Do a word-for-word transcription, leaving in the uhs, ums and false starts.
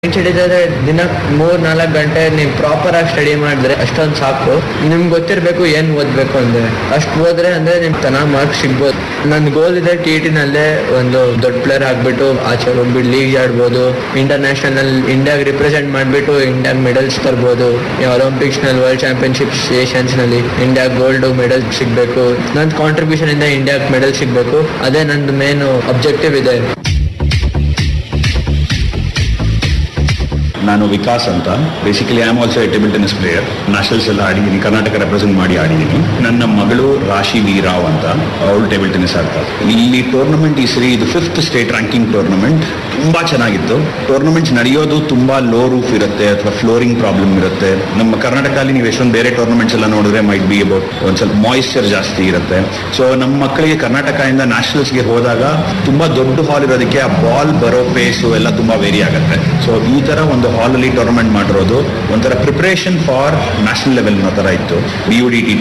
ಹಿಡಿದ್ರೆ ದಿನ ಮೂರ್ ನಾಲ್ಕು ಗಂಟೆ ನೀವು ಪ್ರಾಪರ್ ಆಗಿ ಸ್ಟಡಿ ಮಾಡಿದ್ರೆ ಅಷ್ಟೊಂದು ಸಾಕು. ನಿಮ್ಗೆ ಗೊತ್ತಿರಬೇಕು ಏನ್ ಓದ್ಬೇಕು ಅಂದ್ರೆ ಅಷ್ಟು ಓದ್ರೆ ಅಂದ್ರೆ ನಿಮ್ಗೆ ಚೆನ್ನಾಗಿ ಮಾರ್ಕ್ಸ್ ಸಿಗ್ಬೋದು. ನನ್ನ ಗೋಲ್ ಇದೆ ಟಿ ಟಿ ನಲ್ಲೇ ಒಂದು ದೊಡ್ಡ ಪ್ಲೇಯರ್ ಆಗ್ಬಿಟ್ಟು ಆಚೆ ಹೋಗ್ಬಿಟ್ಟು ಲೀಗ್ ಆಡ್ಬೋದು, ಇಂಟರ್ನ್ಯಾಷನಲ್ ಇಂಡಿಯಾಗೆ ರಿಪ್ರೆಸೆಂಟ್ ಮಾಡ್ಬಿಟ್ಟು ಇಂಡಿಯಾಗ್ ಮೆಡಲ್ಸ್ ತರ್ಬೋದು. ಒಲಿಂಪಿಕ್ಸ್ ನಲ್ಲಿ, ವರ್ಲ್ಡ್ ಚಾಂಪಿಯನ್ಶಿಪ್ಸ್, ಏಷ್ಯನ್ಸ್ ನಲ್ಲಿ ಇಂಡಿಯಾ ಗೋಲ್ಡ್ ಮೆಡಲ್ ಸಿಗ್ಬೇಕು. ನನ್ನ ಕಾಂಟ್ರಿಬ್ಯೂಷನ್ ಇಂದ ಇಂಡಿಯಾಗ್ ಮೆಡಲ್ ಸಿಗ್ಬೇಕು. ಅದೇ ನಂದು ಮೇನ್ ಅಬ್ಜೆಕ್ಟಿವ್ ಇದೆ. ನಾನು ವಿಕಾಸ್ ಅಂತ. Basically I am also A table tennis player. Nationals ಎಲ್ಲ ಆಡಿದ್ದೀನಿ, ಕರ್ನಾಟಕ ರೆಪ್ರೆಸೆಂಟ್ ಮಾಡಿ ಆಡಿದ್ದೀನಿ. ನನ್ನ ಮಗಳು ರಾಶಿ ವಿ ರಾವ್ ಅಂತ, ಅವಳು ಟೇಬಲ್ ಟೆನ್ನಿಸ್ ಆಡ್ತಾರೆ. ಇಲ್ಲಿ ಟೂರ್ನಮೆಂಟ್ ಈ ಸರಿ ಇದು ಫಿಫ್ತ್ ಸ್ಟೇಟ್ ರ್ಯಾಂಕಿಂಗ್ ಟೂರ್ನಮೆಂಟ್. ತುಂಬಾ ಚೆನ್ನಾಗಿತ್ತು. ಟೂರ್ನಮೆಂಟ್ಸ್ ನಡೆಯೋದು ತುಂಬಾ ಲೋ ರೂಫ್ ಇರುತ್ತೆ ಅಥವಾ ಫ್ಲೋರಿಂಗ್ ಪ್ರಾಬ್ಲಮ್ ಇರುತ್ತೆ. ನಮ್ಮ ಕರ್ನಾಟಕದಲ್ಲಿ ನೀವು ಎಷ್ಟೊಂದು ಬೇರೆ ಟೂರ್ನಮೆಂಟ್ಸ್ ಎಲ್ಲ ನೋಡಿದ್ರೆ ಮೈಟ್ ಬಿ ಅಬೌಟ್ ಒಂದ್ ಸ್ವಲ್ಪ ಮಾಯಿಶ್ಚರ್ ಜಾಸ್ತಿ ಇರುತ್ತೆ. ಸೊ ನಮ್ಮ ಮಕ್ಕಳಿಗೆ ಕರ್ನಾಟಕದಿಂದ ನ್ಯಾಷನಲ್ಸ್ಗೆ ಹೋದಾಗ ತುಂಬಾ ದೊಡ್ಡ ಹಾಲ್ ಇರೋದಕ್ಕೆ ಆ ಬಾಲ್ ಬರೋ ಪೇಸು ಎಲ್ಲ ತುಂಬಾ ವೇರಿ ಆಗುತ್ತೆ. ಸೊ ಈ ತರ ಒಂದು ಹಾಲ್ ಅಲ್ಲಿ ಟೂರ್ನಮೆಂಟ್ ಮಾಡಿರೋದು ಒಂಥರ ಪ್ರಿಪರೇಷನ್ ಫಾರ್ ನ್ಯಾಷನಲ್ ಲೆವೆಲ್ ತರ ಇತ್ತು. B you D T